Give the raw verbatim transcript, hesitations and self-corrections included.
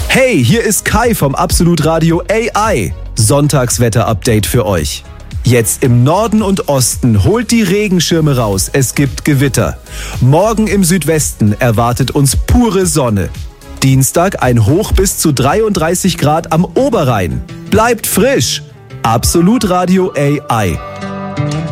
Hey, hier ist Kai vom Absolut Radio A I. Sonntagswetter-Update für euch. Jetzt im Norden und Osten holt die Regenschirme raus, es gibt Gewitter. Morgen im Südwesten erwartet uns pure Sonne. Dienstag ein Hoch bis zu dreiunddreißig Grad am Oberrhein. Bleibt frisch! Absolut Radio A I.